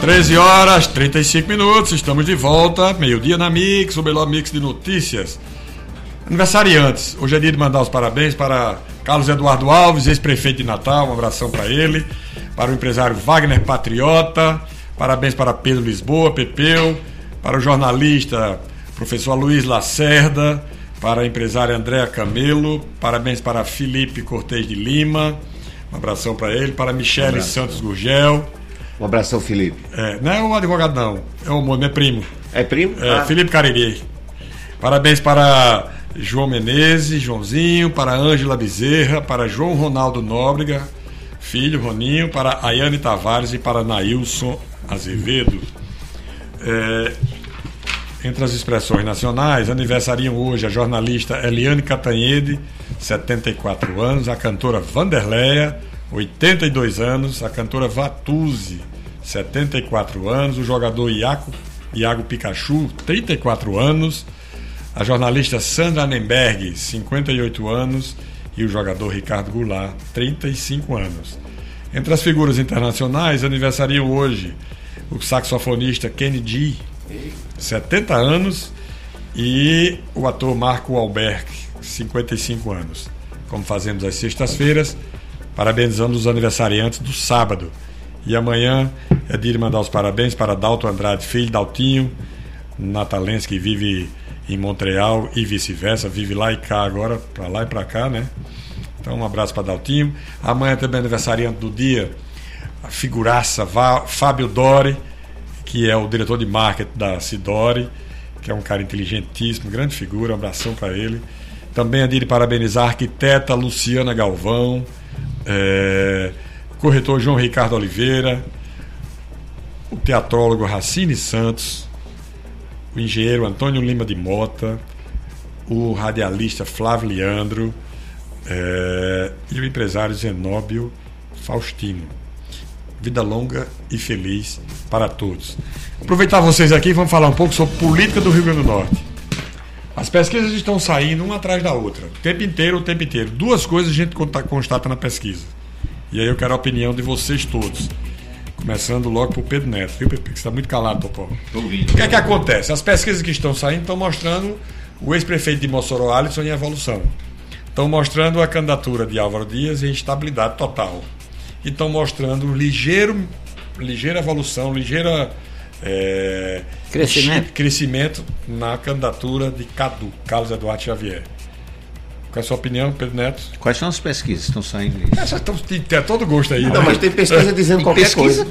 13h35, estamos de volta, meio-dia na Mix, o melhor mix de notícias. Aniversariantes, hoje é dia de mandar os parabéns para Carlos Eduardo Alves, ex-prefeito de Natal, um abração para ele, para o empresário Wagner Patriota, parabéns para Pedro Lisboa, Pepeu, para o jornalista professor Luiz Lacerda, para a empresária Andréa Camelo, parabéns para Felipe Cortez de Lima, um abração para ele, para Michele Santos Gurgel. Um abração, Felipe. Não é um advogado, não. É um homem, é primo. É primo? Felipe Cariri. Parabéns para João Menezes, Joãozinho, para Ângela Bezerra, para João Ronaldo Nóbrega, filho, Roninho, para Ayane Tavares e para Nailson Azevedo. Entre as expressões nacionais, aniversariam hoje a jornalista Eliane Catanhede, 74 anos, a cantora Vanderleia, 82 anos, a cantora Vatuzzi, 74 anos, o jogador Iago Pikachu, 34 anos, a jornalista Sandra Annenberg, 58 anos, e o jogador Ricardo Goulart, 35 anos. Entre as figuras internacionais, aniversariam hoje o saxofonista Kenny G, 70 anos, e o ator Marco Wahlberg, 55 anos. Como fazemos às sextas-feiras, parabenizando os aniversariantes do sábado. E amanhã é dia de mandar os parabéns para Dalton Andrade, filho, Daltinho, natalense que vive em Montreal e vice-versa, vive lá e cá agora, para lá e para cá, né? Então um abraço para Daltinho. Amanhã também é aniversariante do dia, a figuraça Fábio Dori, que é o diretor de marketing da Sidori, que é um cara inteligentíssimo, grande figura, um abração para ele. Também é dia de parabenizar a arquiteta Luciana Galvão, corretor João Ricardo Oliveira, o teatrólogo Racine Santos, o engenheiro Antônio Lima de Mota, o radialista Flávio Leandro e o empresário Zenóbio Faustino. Vida longa e feliz para todos. Aproveitar vocês aqui, vamos falar um pouco sobre política do Rio Grande do Norte. As pesquisas estão saindo uma atrás da outra, o tempo inteiro. Duas coisas a gente constata na pesquisa. E aí eu quero a opinião de vocês todos. Começando logo por Pedro Neto, viu, Pepe? Você está muito calado, Topó. Estou ouvindo. O que é que acontece? As pesquisas que estão saindo estão mostrando o ex-prefeito de Mossoró, Alisson, em evolução. Estão mostrando a candidatura de Álvaro Dias em instabilidade total. E estão mostrando ligeira evolução, crescimento na candidatura de Cadu, Carlos Eduardo Xavier. Qual é a sua opinião, Pedro Neto? Quais são as pesquisas que estão saindo? Essas tem todo gosto aí. Não, mas tem pesquisa dizendo qualquer coisa.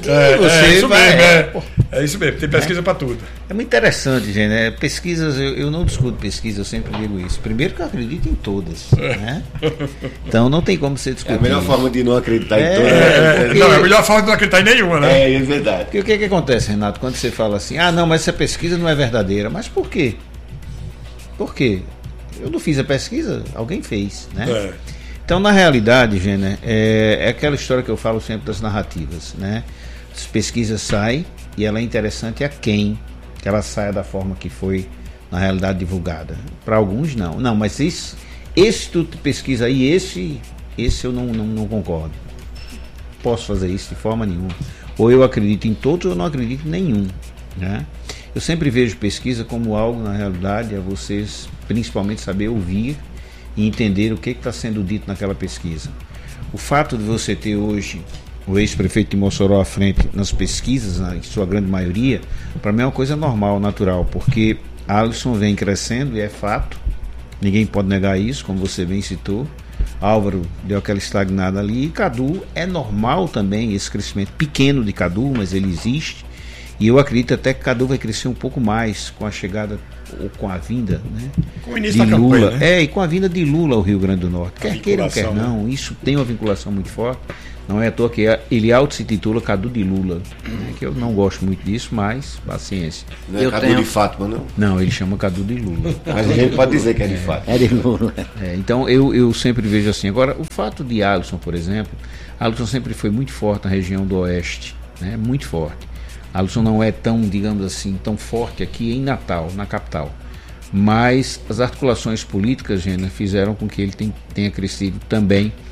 É isso mesmo, tem pesquisa para tudo. É muito interessante, gente. Pesquisas, eu não discuto pesquisa, eu sempre digo isso. Primeiro que eu acredito em todas. Né? Então não tem como você discutir. É a melhor forma de não acreditar em todas. Não, é a melhor forma de não acreditar em nenhuma, né? É verdade. Porque o que acontece, Renato, quando você fala assim, não, mas essa pesquisa não é verdadeira. Mas por quê? Por quê? Eu não fiz a pesquisa, alguém fez, né? Então, na realidade, gente, é aquela história que eu falo sempre das narrativas, né? As pesquisas saem e ela é interessante a quem que ela saia da forma que foi, na realidade, divulgada. Para alguns, não. Não, mas esse tudo de pesquisa aí, esse eu não concordo. Posso fazer isso de forma nenhuma. Ou eu acredito em todos ou eu não acredito em nenhum, né? Eu sempre vejo pesquisa como algo, na realidade, é vocês principalmente saber ouvir e entender o que está sendo dito naquela pesquisa. O fato de você ter hoje o ex-prefeito de Mossoró à frente nas pesquisas, em sua grande maioria, para mim é uma coisa normal, natural, porque Alisson vem crescendo e é fato, ninguém pode negar isso, como você bem citou. Álvaro deu aquela estagnada ali, e Cadu é normal também, esse crescimento pequeno de Cadu, mas ele existe. E eu acredito até que Cadu vai crescer um pouco mais com a chegada ou com a vinda, né, com o início de da Lula, campanha, né? E com a vinda de Lula ao Rio Grande do Norte. Quer queira, quer não, né? Isso tem uma vinculação muito forte. Não é à toa que ele se titula Cadu de Lula, né, que eu não gosto muito disso, mas paciência. Não é Cadu de Fátima, não? Não, ele chama Cadu de Lula. Mas a gente pode dizer que é de Fátima. É de Lula. Então eu sempre vejo assim. Agora, o fato de Alisson, por exemplo, Alisson sempre foi muito forte na região do Oeste, né, muito forte. Alisson não é tão, digamos assim, tão forte aqui em Natal, na capital. Mas as articulações políticas, Gena, fizeram com que ele tenha crescido também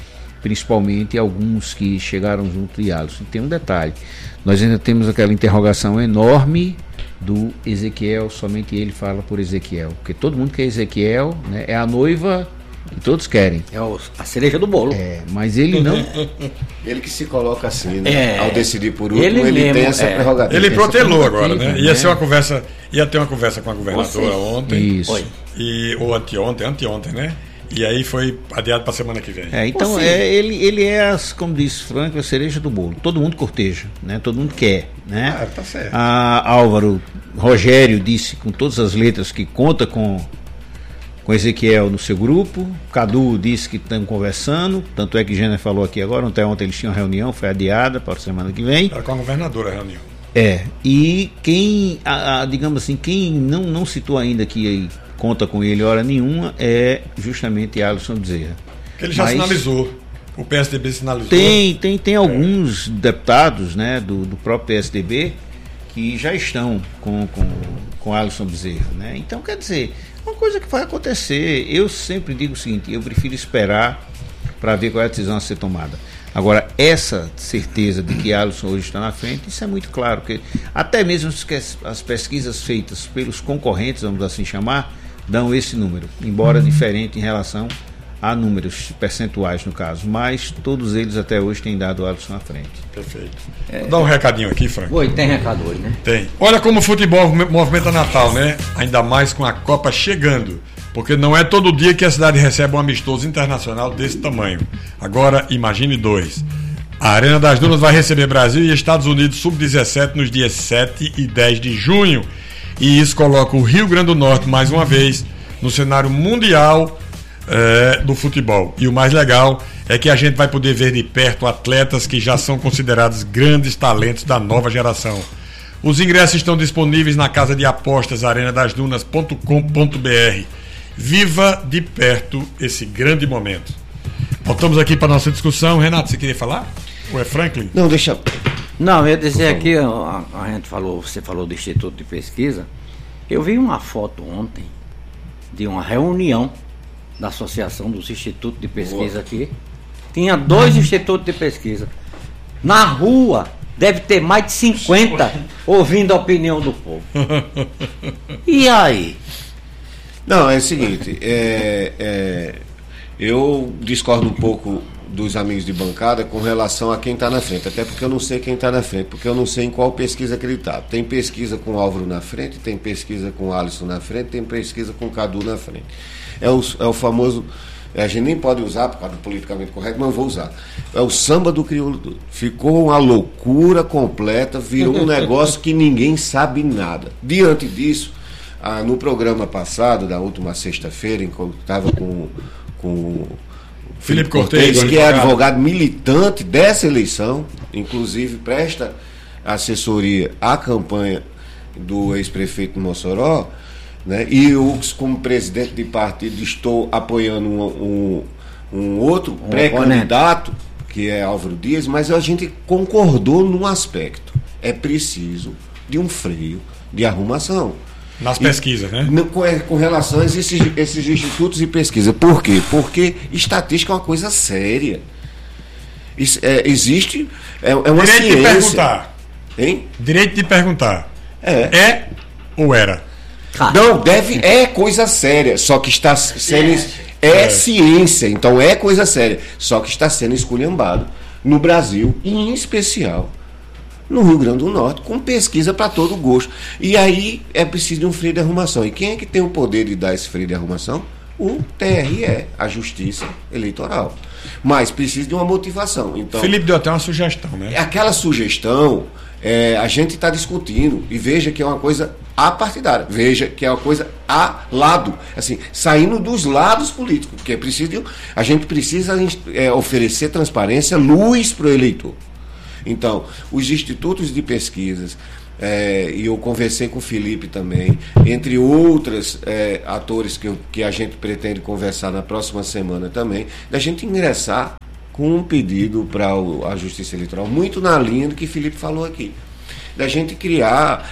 principalmente alguns que chegaram junto de Alisson. Tem um detalhe, nós ainda temos aquela interrogação enorme do Ezequiel, somente ele fala por Ezequiel, porque todo mundo quer Ezequiel, né? É a noiva que todos querem. É a cereja do bolo. Mas ele não... Ele que se coloca assim, né? Ao decidir por último, ele mesmo, tem essa prerrogativa. Ele protelou agora, né? Ia ter uma conversa com a governadora ontem. Isso. Ou anteontem, né? E aí foi adiado para a semana que vem. Então ele é, como diz Franco, a cereja do bolo. Todo mundo corteja, né? Todo mundo quer, né? Tá certo. Álvaro Rogério disse com todas as letras que conta com Ezequiel no seu grupo. Cadu disse que estão conversando. Tanto é que Jenner falou aqui agora. Ontem eles tinham uma reunião, foi adiada para a semana que vem. Era com a governadora a reunião. E quem, digamos assim, quem não citou ainda que conta com ele hora nenhuma é justamente Alisson Bezerra. Ele já sinalizou. O PSDB sinalizou. Tem alguns deputados, né, do próprio PSDB que já estão com Alisson Bezerra, né? Então, quer dizer, uma coisa que vai acontecer. Eu sempre digo o seguinte: eu prefiro esperar para ver qual é a decisão a ser tomada. Agora, essa certeza de que Alisson hoje está na frente, isso é muito claro, porque até mesmo as pesquisas feitas pelos concorrentes, vamos assim chamar, dão esse número, embora diferente em relação a números percentuais no caso, mas todos eles até hoje têm dado o Alisson à frente. Perfeito. Vou dar um recadinho aqui, Franco. Oi, tem recado hoje, né? Tem. Olha como o futebol movimenta Natal, né? Ainda mais com a Copa chegando, porque não é todo dia que a cidade recebe um amistoso internacional desse tamanho. Agora, imagine 2. A Arena das Dunas vai receber Brasil e Estados Unidos Sub-17 nos dias 7 e 10 de junho. E isso coloca o Rio Grande do Norte, mais uma vez, no cenário mundial do futebol. E o mais legal é que a gente vai poder ver de perto atletas que já são considerados grandes talentos da nova geração. Os ingressos estão disponíveis na casa de apostas arenadasdunas.com.br. Viva de perto esse grande momento. Voltamos aqui para a nossa discussão. Renato, você queria falar? Ou é Franklin? Não, deixa... Não, eu ia dizer aqui, você falou do Instituto de Pesquisa. Eu vi uma foto ontem de uma reunião da Associação dos Institutos de Pesquisa aqui. Tinha 2 institutos de pesquisa. Na rua, deve ter mais de 50 ouvindo a opinião do povo. E aí? Não, é o seguinte, eu discordo um pouco dos amigos de bancada com relação a quem está na frente, até porque eu não sei quem está na frente, porque eu não sei em qual pesquisa acreditar. Tem pesquisa com Álvaro na frente, tem pesquisa com Alisson na frente, tem pesquisa com Cadu na frente. É o famoso, a gente nem pode usar por causa do politicamente correto, mas eu vou usar. É o samba do crioulo. Ficou uma loucura completa, virou um negócio que ninguém sabe nada. Diante disso, no programa passado, da última sexta-feira, enquanto estava com Felipe Cortez, que é advogado militante dessa eleição, inclusive presta assessoria à campanha do ex-prefeito de Mossoró, né? E eu, como presidente de partido, estou apoiando um outro pré-candidato, que é Álvaro Dias, mas a gente concordou num aspecto: é preciso de um freio de arrumação. Nas pesquisas, né? Com relação a esses institutos de pesquisa. Por quê? Porque estatística é uma coisa séria. Existe. É uma ciência. Direito de perguntar. Hein? Direito de perguntar. É ou era? Não, é coisa séria. Só que está sendo. Ciência, então é coisa séria. Só que está sendo esculhambado no Brasil, e em especial no Rio Grande do Norte, com pesquisa para todo gosto. E aí é preciso de um freio de arrumação. E quem é que tem o poder de dar esse freio de arrumação? O TRE, a Justiça Eleitoral. Mas precisa de uma motivação. Então, Felipe deu até uma sugestão, né? Aquela sugestão, a gente está discutindo, e veja que é uma coisa apartidária, veja que é uma coisa a lado, assim, saindo dos lados políticos, porque a gente precisa oferecer transparência, luz para o eleitor. Então, os institutos de pesquisas, e eu conversei com o Felipe também, entre outros atores que a gente pretende conversar na próxima semana também, da gente ingressar com um pedido para a Justiça Eleitoral, muito na linha do que o Felipe falou aqui, da gente criar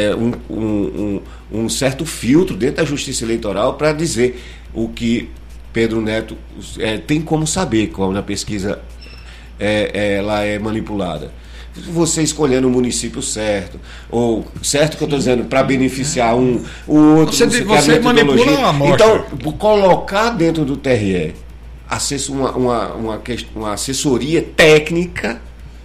um certo filtro dentro da Justiça Eleitoral para dizer o que Pedro Neto tem como saber quando a pesquisa ela é manipulada. Você escolhendo o município certo, ou certo que eu estou dizendo, para beneficiar o outro, você manipula uma amostra. Então, colocar dentro do TRE uma assessoria técnica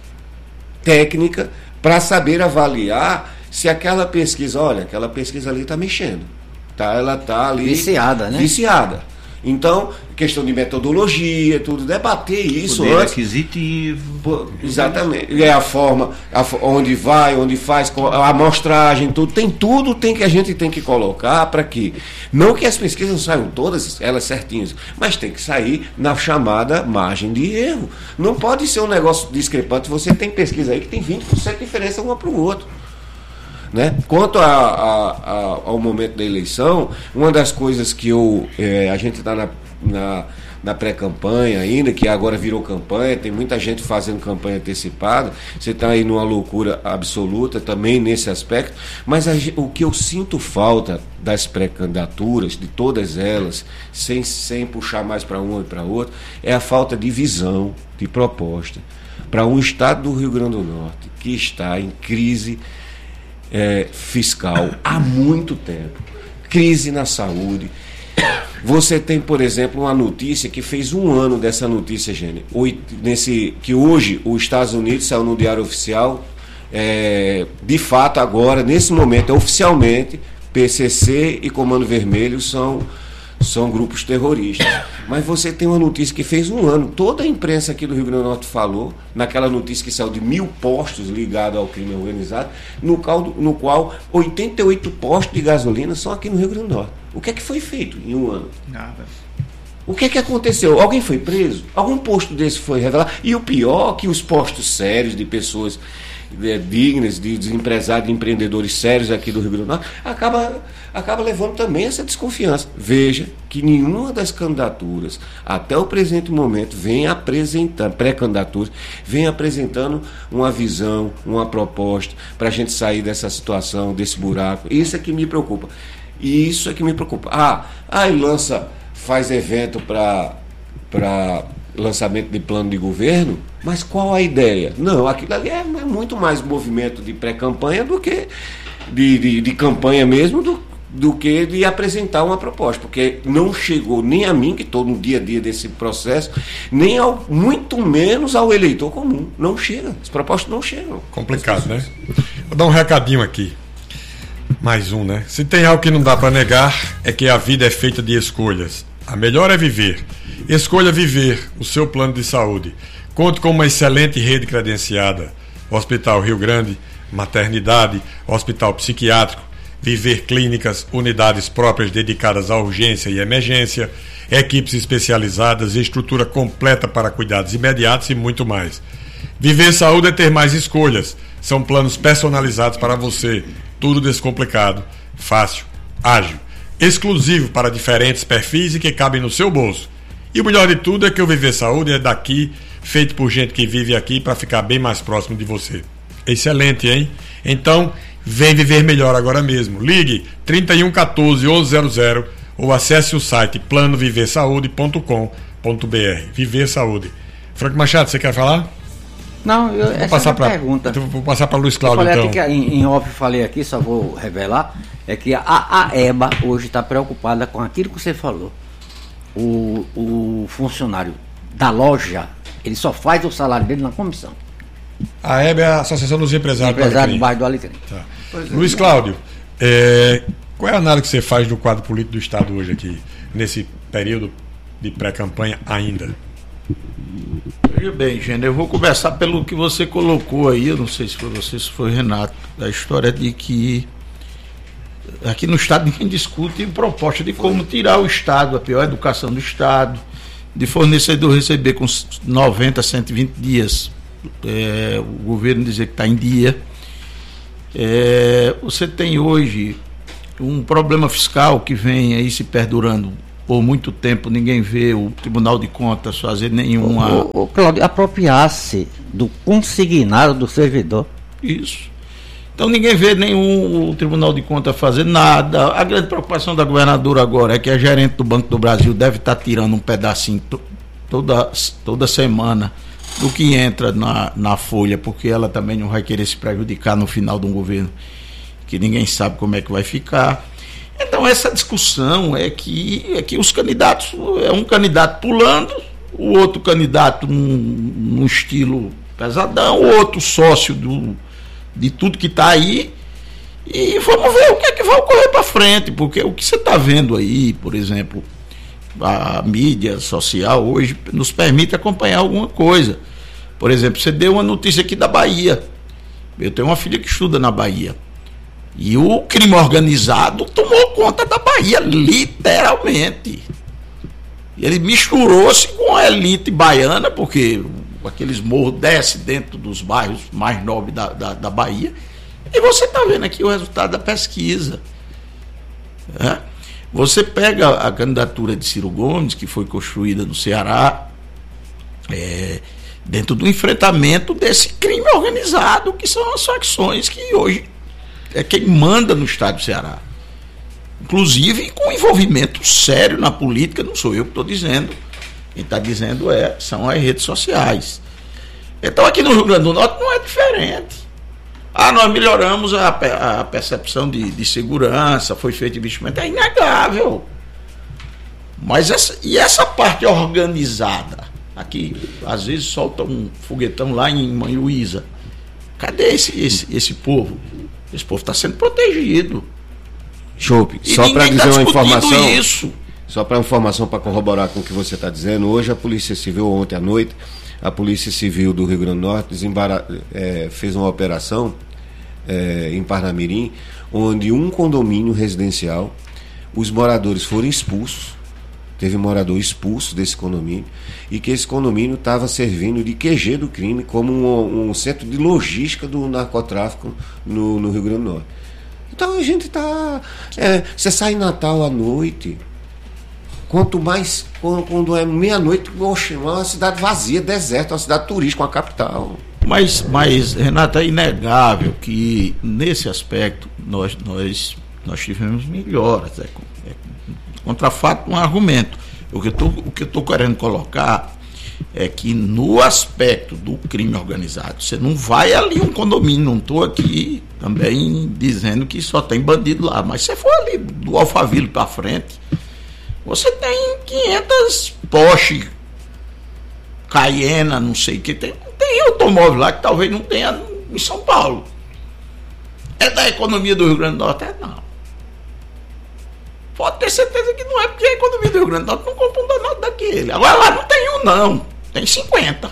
para saber avaliar se aquela pesquisa ali está mexendo, ela está ali viciada, né? Viciada. Então, questão de metodologia, tudo, debater isso poder antes. aquisitivo. Exatamente. A forma, onde vai, onde faz, a amostragem, tudo que a gente tem que colocar para que, não que as pesquisas não saiam todas elas certinhas, mas tem que sair na chamada margem de erro. Não pode ser um negócio discrepante. Você tem pesquisa aí que tem 20% de diferença uma para o outro. Né? Quanto ao momento da eleição, uma das coisas que a gente está na pré-campanha ainda, que agora virou campanha, tem muita gente fazendo campanha antecipada, você está aí numa loucura absoluta também nesse aspecto, mas o que eu sinto falta das pré-candidaturas, de todas elas, sem puxar mais para uma e para outra, é a falta de visão, de proposta, para um estado do Rio Grande do Norte que está em crise fiscal há muito tempo, crise na saúde. Você tem, por exemplo, uma notícia que fez um ano dessa notícia, Gênio, que hoje os Estados Unidos saiu no Diário Oficial, de fato agora, nesse momento, oficialmente, PCC e Comando Vermelho são grupos terroristas. Mas você tem uma notícia que fez um ano, toda a imprensa aqui do Rio Grande do Norte falou, naquela notícia que saiu de 1.000 postos ligados ao crime organizado, no qual 88 postos de gasolina são aqui no Rio Grande do Norte. O que é que foi feito em um ano? Nada. O que é que aconteceu? Alguém foi preso? Algum posto desse foi revelado? E o pior, que os postos sérios de pessoas dignas, de empresários, de empreendedores sérios aqui do Rio Grande do Norte, acaba levando também essa desconfiança. Veja que nenhuma das candidaturas, até o presente momento, vem apresentando, pré-candidaturas, vem apresentando uma visão, uma proposta para a gente sair dessa situação, desse buraco. Isso é que me preocupa. Aí faz evento para lançamento de plano de governo, mas qual a ideia? Não, aquilo ali é muito mais movimento de pré-campanha do que de campanha mesmo, do que de apresentar uma proposta, porque não chegou nem a mim, que estou no dia a dia desse processo, nem muito menos ao eleitor comum. Não chega, as propostas não chegam. Complicado, né? Vou dar um recadinho aqui. Mais um, né? Se tem algo que não dá para negar, é que a vida é feita de escolhas. A melhor é viver. Escolha viver o seu plano de saúde. Conte com uma excelente rede credenciada. Hospital Rio Grande, maternidade, hospital psiquiátrico, Viver Clínicas, unidades próprias dedicadas à urgência e emergência, equipes especializadas, estrutura completa para cuidados imediatos e muito mais. Viver Saúde é ter mais escolhas. São planos personalizados para você. Tudo descomplicado, fácil, ágil, exclusivo para diferentes perfis e que cabem no seu bolso. E o melhor de tudo é que o Viver Saúde é daqui, feito por gente que vive aqui para ficar bem mais próximo de você. Excelente, hein? Então, vem viver melhor agora mesmo. Ligue 31 14 1100 ou acesse o site planoviversaude.com.br. Viver Saúde. Franco Machado, você quer falar? Não, essa é a pergunta. Vou passar para Luiz Cláudio, então. Que em off falei aqui, só vou revelar, é que a EBA hoje está preocupada com aquilo que você falou. O funcionário da loja, ele só faz o salário dele na comissão. A EBA é a Associação dos Empresários do Bairro do Alecrim. Tá. Luiz Cláudio, qual é a análise que você faz do quadro político do Estado hoje aqui, nesse período de pré-campanha ainda? Veja bem, gente, eu vou começar pelo que você colocou aí, eu não sei se foi você, se foi Renato, da história de que aqui no Estado ninguém discute proposta de como tirar o Estado, a pior educação do Estado, de fornecedor receber com 90, 120 dias, o governo dizer que está em dia. Você tem hoje um problema fiscal que vem aí se perdurando por muito tempo, ninguém vê o Tribunal de Contas fazer nenhuma... Cláudio, apropriar-se do consignado do servidor. Isso. Então ninguém vê nenhum o Tribunal de Contas fazer nada. A grande preocupação da governadora agora é que a gerente do Banco do Brasil deve estar tirando um pedacinho toda semana do que entra na folha, porque ela também não vai querer se prejudicar no final de um governo que ninguém sabe como é que vai ficar. Então essa discussão é que os candidatos, é um candidato pulando, o outro candidato num estilo pesadão, o outro sócio de tudo que está aí, e vamos ver o que é que vai ocorrer para frente, porque o que você está vendo aí, por exemplo, a mídia social hoje nos permite acompanhar alguma coisa. Por exemplo, você deu uma notícia aqui da Bahia. Eu tenho uma filha que estuda na Bahia. E o crime organizado tomou conta da Bahia, literalmente. Ele misturou-se com a elite baiana, porque aqueles morros descem dentro dos bairros mais nobres da Bahia. E você está vendo aqui o resultado da pesquisa. Você pega a candidatura de Ciro Gomes, que foi construída no Ceará, dentro do enfrentamento desse crime organizado, que são as facções que hoje é quem manda no estado do Ceará. Inclusive com envolvimento sério na política, não sou eu que estou dizendo. Quem está dizendo são as redes sociais. Então aqui no Rio Grande do Norte não é diferente. Nós melhoramos a percepção de segurança, foi feito investimento, é inegável. Mas essa parte organizada, aqui às vezes solta um foguetão lá em Manhuíza. Cadê esse povo? Esse povo está sendo protegido. Chope, só para dizer uma informação. Isso. Só para informação, para corroborar com o que você está dizendo, hoje a Polícia Civil, ontem à noite, a Polícia Civil do Rio Grande do Norte fez uma operação em Parnamirim, onde um condomínio residencial, os moradores foram expulsos, teve um morador expulso desse condomínio, e que esse condomínio estava servindo de QG do crime, como um centro de logística do narcotráfico no Rio Grande do Norte. Então a gente está... você sai em Natal à noite, quanto mais quando é meia-noite, é uma cidade vazia, deserta, uma cidade turística, uma capital. Mas Renato, é inegável que nesse aspecto nós tivemos melhoras. Contra fato, um argumento. O que eu estou querendo colocar é que no aspecto do crime organizado, você não vai ali um condomínio, não estou aqui também dizendo que só tem bandido lá, mas se for ali do Alphaville para frente, você tem 500 Porsche, Cayenne, não sei o que, tem automóvel lá que talvez não tenha em São Paulo. É da economia do Rio Grande do Norte? Não. Pode ter certeza que não é, porque a economia do Rio Grande do Norte não compra um danado daquele. Agora lá não tem um, não. Tem 50.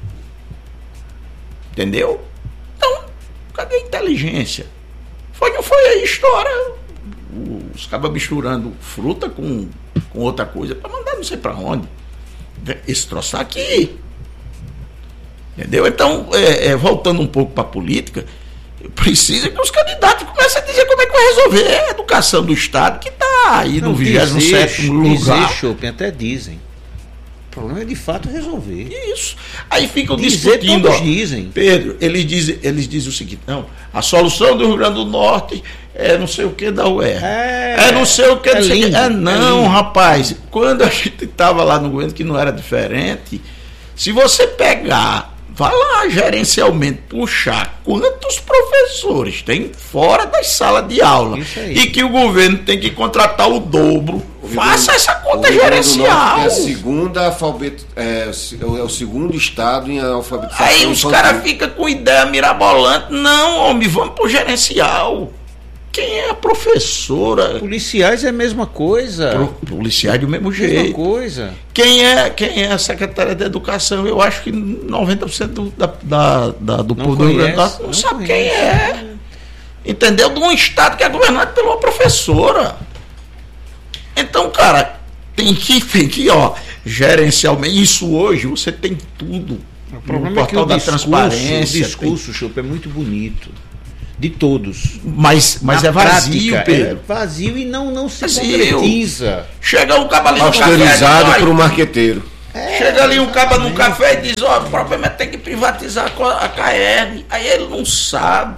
Entendeu? Então, cadê a inteligência? Não foi a história. Os cabas misturando fruta com outra coisa para mandar não sei para onde. Esse troço aqui. Entendeu? Então, voltando um pouco para a política, precisa que os candidatos comecem a dizer como é que vai resolver a educação do Estado, que está aí no 27º lugar. Shopping, até dizem. O problema é de fato resolver. Isso. Aí ficam discutindo. Todos dizem. Pedro, eles dizem o seguinte: não, a solução do Rio Grande do Norte é não sei o que da UER. Não sei o que. Não, rapaz. Quando a gente estava lá no governo, que não era diferente, se você pegar, vai lá gerencialmente puxar quantos professores tem fora das salas de aula e que o governo tem que contratar o dobro. Faça essa conta gerencial. É a segunda é o segundo estado em alfabetização. Aí os caras ficam com ideia mirabolante. Não, homem, vamos pro gerencial. Quem é a professora? Policiais é a mesma coisa. Policiais do mesmo jeito. Mesma coisa. Quem é a secretária de Educação? Eu acho que 90% do povo do Rio Grande do Norte não sabe quem é. Entendeu? De um estado que é governado por uma professora. Então, cara, tem que gerencialmente, isso hoje você tem tudo. O problema é que o discurso, Chope, é muito bonito. De todos. Mas é vazio, prática, Pedro. É vazio e não se concretiza. Chega um cabo ali no café. Por um marqueteiro. Chega ali um cabo no café e diz: o problema é ter que privatizar a KR. Aí ele não sabe.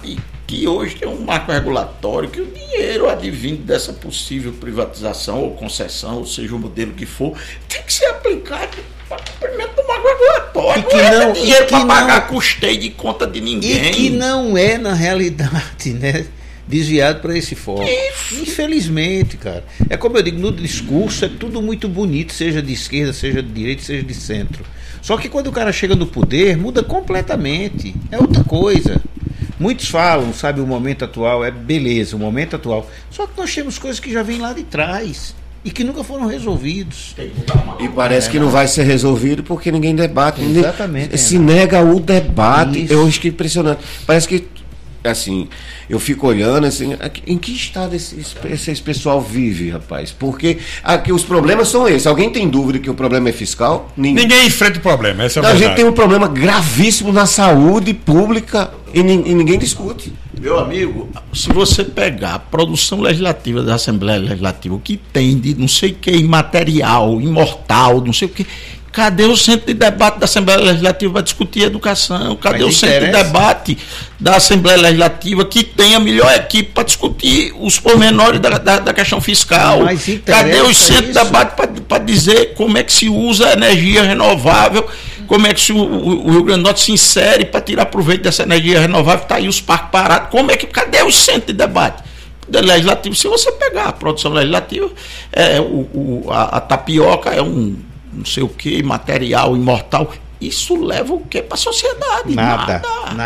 que hoje tem um marco regulatório, que o dinheiro advindo dessa possível privatização ou concessão, ou seja, o modelo que for, tem que ser aplicado para cumprimento do marco regulatório. E que não é dinheiro para pagar custeio de conta de ninguém. E que não é, na realidade, né, desviado para esse foco. Isso. Infelizmente, cara. É como eu digo, no discurso é tudo muito bonito, seja de esquerda, seja de direita, seja de centro. Só que quando o cara chega no poder, muda completamente. É outra coisa. Muitos falam, sabe, o momento atual é beleza, o momento atual. Só que nós temos coisas que já vêm lá de trás e que nunca foram resolvidos. E parece que não vai ser resolvido porque ninguém debate. Exatamente. Se nega o debate. Isso. Eu acho que é impressionante. Parece que, assim, eu fico olhando assim, em que estado esse pessoal vive, rapaz? Porque aqui os problemas são esses. Alguém tem dúvida que o problema é fiscal? Ninguém enfrenta o problema, essa é a verdade. A verdade. gente tem um problema gravíssimo na saúde pública e ninguém discute. Meu amigo, se você pegar a produção legislativa da Assembleia Legislativa, o que tem de não sei o que, imaterial, imortal, não sei o que, cadê o centro de debate da Assembleia Legislativa para discutir educação? Cadê o centro de debate da Assembleia Legislativa que tem a melhor equipe para discutir os pormenores da questão fiscal? Cadê o centro de debate para dizer como é que se usa a energia renovável? Como é que o Rio Grande do Norte se insere para tirar proveito dessa energia renovável? Está aí os parques parados. Cadê o centro de debate? Legislativo, se você pegar a produção legislativa, a tapioca é um não sei o que, material imortal. Isso leva o que para a sociedade? Nada.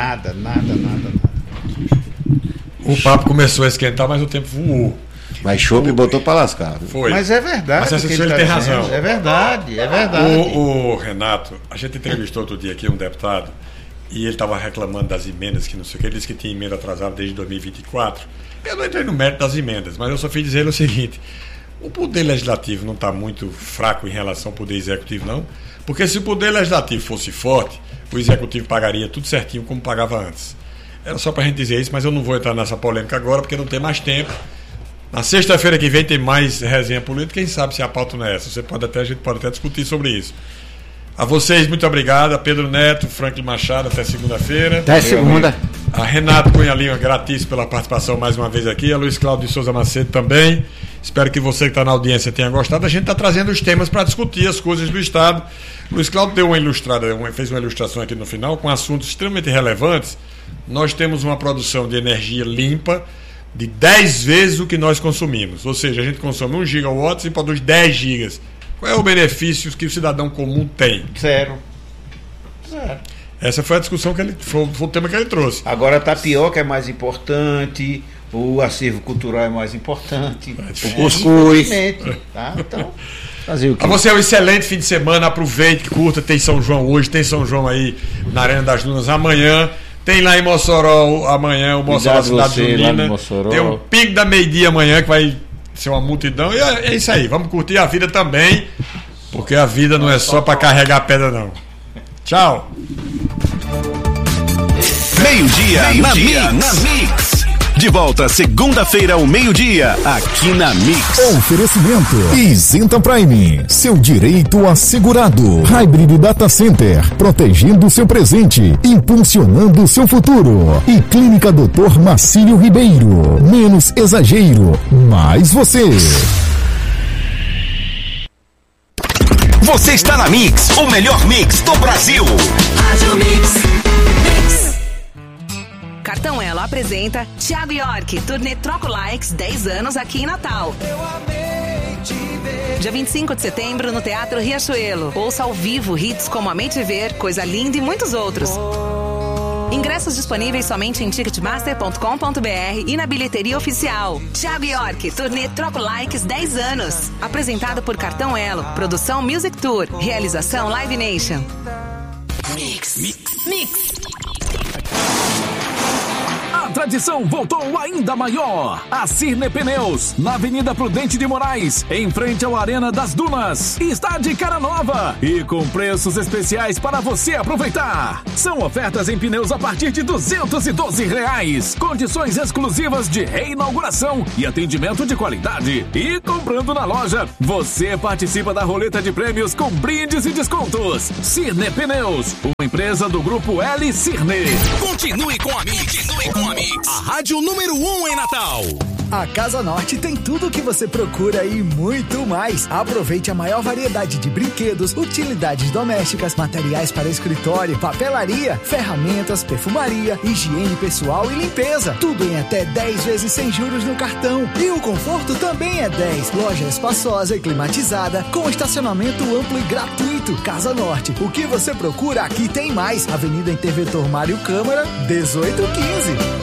O papo começou a esquentar, mas o tempo voou. Mas chope botou para lascar. Foi. Mas é verdade. Mas ele tem razão. É verdade. O Renato, a gente entrevistou outro dia aqui um deputado e ele estava reclamando das emendas, que não sei o que. Ele disse que tinha emenda atrasada desde 2024. Eu não entrei no mérito das emendas, mas eu só fiz dizer o seguinte: o poder legislativo não está muito fraco em relação ao poder executivo, não. Porque se o poder legislativo fosse forte, o executivo pagaria tudo certinho como pagava antes. Era só para a gente dizer isso, mas eu não vou entrar nessa polêmica agora, porque não tem mais tempo. Na sexta-feira que vem tem mais resenha política, quem sabe se a pauta não é essa. A gente pode até discutir sobre isso. A vocês, muito obrigado. A Pedro Neto, Franklin Machado, até segunda-feira. Até segunda. A Renato Cunha Lima, gratíssimo pela participação mais uma vez aqui. A Luiz Cláudio de Souza Macedo também. Espero que você que está na audiência tenha gostado. A gente está trazendo os temas para discutir as coisas do Estado. Luiz Cláudio deu fez uma ilustração aqui no final com assuntos extremamente relevantes. Nós temos uma produção de energia limpa de 10 vezes o que nós consumimos. Ou seja, a gente consome 1 gigawatts e produz 10 gigas. Qual é o benefício que o cidadão comum tem? Zero. Essa foi a discussão foi o tema que ele trouxe. Agora a tapioca é mais importante, o acervo cultural é mais importante, o cuscuz. Tá? Então, fazer o quê? A você é um excelente fim de semana, aproveite, curta, tem São João hoje, tem São João aí na Arena das Dunas amanhã. Tem lá em Mossoró amanhã, o Mossoró Cidade Junina. Tem um pico da meio-dia amanhã que vai ser uma multidão. E é isso aí, vamos curtir a vida também, porque a vida não é só para carregar pedra, não. Tchau. Meio-dia na Mix. De volta segunda-feira ao meio-dia, aqui na Mix. Oferecimento Isenta Prime, seu direito assegurado. Hybrid Data Center, protegendo seu presente, impulsionando seu futuro. E Clínica Dr. Marcílio Ribeiro, menos exagero, mais você. Você está na Mix, o melhor mix do Brasil. Rádio Mix. Cartão Elo apresenta Thiago York, turnê Troco Likes 10 anos aqui em Natal. Dia 25 de setembro no Teatro Riachuelo. Ouça ao vivo hits como Amei Te Ver, Coisa Linda e muitos outros. Ingressos disponíveis somente em ticketmaster.com.br e na bilheteria oficial. Thiago York, turnê Troco Likes 10 anos. Apresentado por Cartão Elo, produção Music Tour, realização Live Nation. Mix. A tradição voltou ainda maior. A Cirne Pneus, na Avenida Prudente de Moraes, em frente ao Arena das Dunas. Está de cara nova e com preços especiais para você aproveitar. São ofertas em pneus a partir de R$212. Condições exclusivas de reinauguração e atendimento de qualidade. E comprando na loja, você participa da roleta de prêmios com brindes e descontos. Cirne Pneus, uma empresa do Grupo L Cirne. Continue com a Mix. Mix, a rádio número 1 em Natal. A Casa Norte tem tudo o que você procura e muito mais. Aproveite a maior variedade de brinquedos, utilidades domésticas, materiais para escritório, papelaria, ferramentas, perfumaria, higiene pessoal e limpeza. Tudo em até 10 vezes sem juros no cartão. E o conforto também é 10. Loja espaçosa e climatizada, com estacionamento amplo e gratuito. Casa Norte, o que você procura aqui tem mais. Avenida Interventor Mário Câmara, 1815.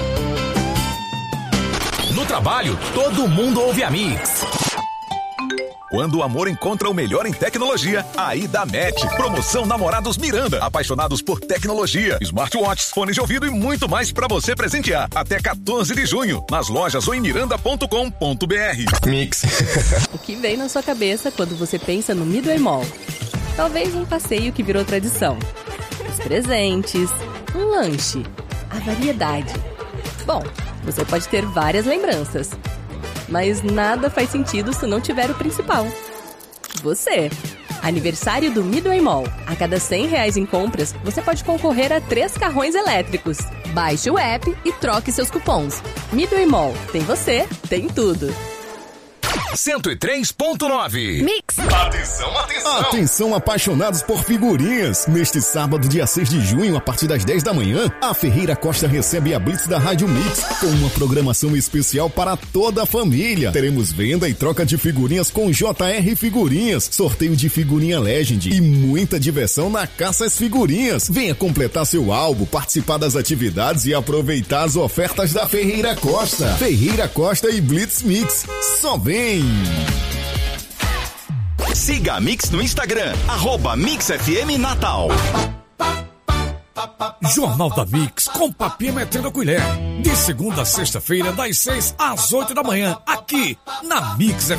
No trabalho, todo mundo ouve a Mix. Quando o amor encontra o melhor em tecnologia, aí dá match. Promoção Namorados Miranda. Apaixonados por tecnologia, smartwatches, fones de ouvido e muito mais para você presentear. Até 14 de junho, nas lojas ou em miranda.com.br. Mix. O que vem na sua cabeça quando você pensa no Midway Mall? Talvez um passeio que virou tradição. Os presentes, um lanche, a variedade. Bom, você pode ter várias lembranças, mas nada faz sentido se não tiver o principal. Você. Aniversário do Midway Mall. A cada R$100 em compras, você pode concorrer a 3 carrões elétricos. Baixe o app e troque seus cupons. Midway Mall. Tem você, tem tudo. 103.9 Mix. Atenção, atenção. Atenção, apaixonados por figurinhas. Neste sábado, dia 6 de junho, a partir das 10 da manhã, a Ferreira Costa recebe a Blitz da Rádio Mix com uma programação especial para toda a família. Teremos venda e troca de figurinhas com JR Figurinhas, sorteio de figurinha Legend e muita diversão na caça às figurinhas. Venha completar seu álbum, participar das atividades e aproveitar as ofertas da Ferreira Costa. Ferreira Costa e Blitz Mix. Só vem! Siga a Mix no Instagram, @MixFM Natal. Jornal da Mix, com papinha metendo a colher. De segunda a sexta-feira, das 6 às 8 da manhã, aqui na Mix